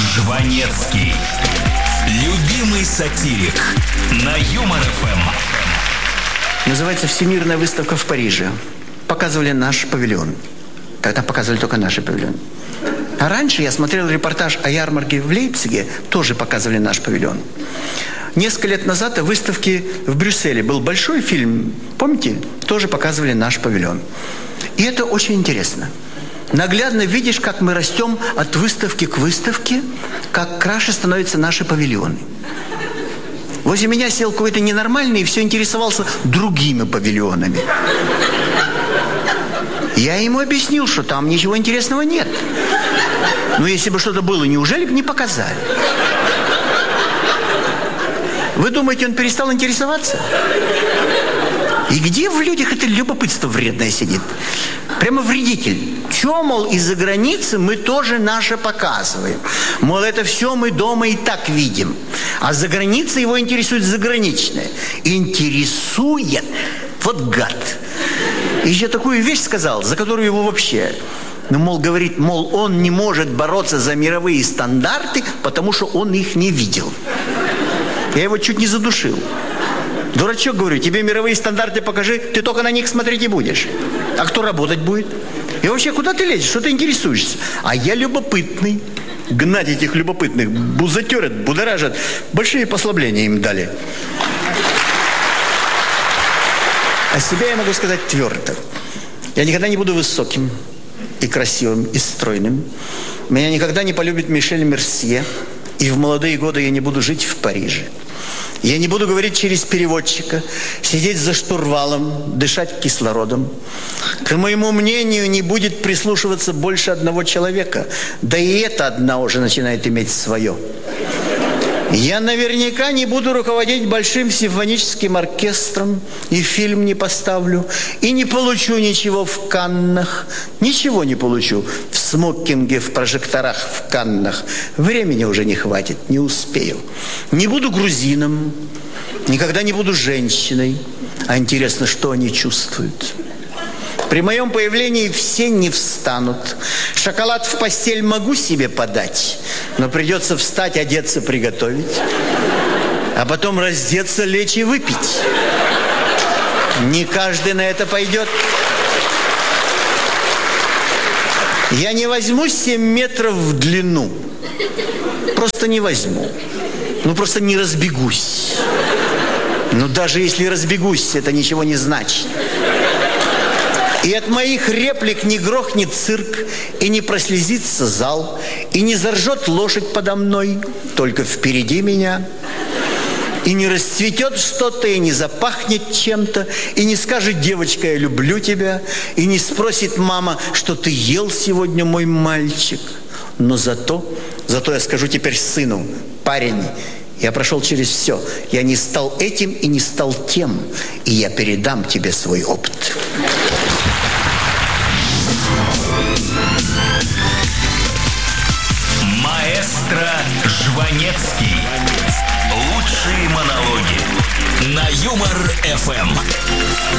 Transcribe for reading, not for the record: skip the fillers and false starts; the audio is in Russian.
Жванецкий. Любимый сатирик на Юмор ФМ. Называется «Всемирная выставка в Париже». Показывали наш павильон. Тогда показывали только наши павильоны. А раньше я смотрел репортаж о ярмарке в Лейпциге. Тоже показывали наш павильон. Несколько лет назад в выставке в Брюсселе был большой фильм. Помните? Тоже показывали наш павильон. И это очень интересно. Наглядно видишь, как мы растем от выставки к выставке, как краше становятся наши павильоны. Возле меня сел какой-то ненормальный и все интересовался другими павильонами. Я ему объяснил, что там ничего интересного нет. Но если бы что-то было, неужели бы не показали? Вы думаете, он перестал интересоваться? И где в людях это любопытство вредное сидит? Прямо вредитель. Чё, мол, из-за границы мы тоже наше показываем. Мол, это все мы дома и так видим. А за границей его интересует заграничное. Интересует. Вот гад. И еще такую вещь сказал, за которую его вообще... Ну, мол, говорит, мол, он не может бороться за мировые стандарты, потому что он их не видел. Я его чуть не задушил. Дурачок, говорю, тебе мировые стандарты покажи, ты только на них смотреть и будешь. А кто работать будет? И вообще, куда ты лезешь? Что ты интересуешься? А я любопытный. Гнать этих любопытных бузатерят, будоражат. Большие послабления им дали. О себе я могу сказать твердо. Я никогда не буду высоким и красивым, и стройным. Меня никогда не полюбит Мишель Мерсье. И в молодые годы я не буду жить в Париже. Я не буду говорить через переводчика, сидеть за штурвалом, дышать кислородом. К моему мнению, не будет прислушиваться больше одного человека. Да и это одна уже начинает иметь свое. Я наверняка не буду руководить большим симфоническим оркестром, и фильм не поставлю, и не получу ничего в Каннах. Ничего не получу в смокинге, в прожекторах в Каннах. Времени уже не хватит, не успею. Не буду грузином, никогда не буду женщиной. А интересно, что они чувствуют? При моем появлении все не встанут. Шоколад в постель могу себе подать, но придется встать, одеться, приготовить. А потом раздеться, лечь и выпить. Не каждый на это пойдет. Я не возьму 7 метров в длину. Просто не возьму. Ну, просто не разбегусь. Но даже если разбегусь, это ничего не значит. И от моих реплик не грохнет цирк, и не прослезится зал, и не заржет лошадь подо мной, только впереди меня. И не расцветет что-то, и не запахнет чем-то, и не скажет: девочка, я люблю тебя, и не спросит мама, что ты ел сегодня, мой мальчик. Но зато я скажу теперь сыну: парень, я прошел через все, я не стал этим и не стал тем, и я передам тебе свой опыт. Маэстро Жванецкий. Лучшие монологи на Юмор ФМ.